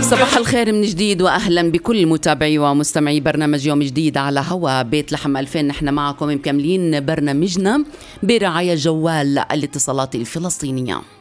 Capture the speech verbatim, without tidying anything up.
صباح الخير من جديد وأهلا بكل متابعي ومستمعي برنامج يوم جديد على هوا بيت لحم ألفين. نحن معكم مكملين برنامجنا برعاية جوال الاتصالات الفلسطينية.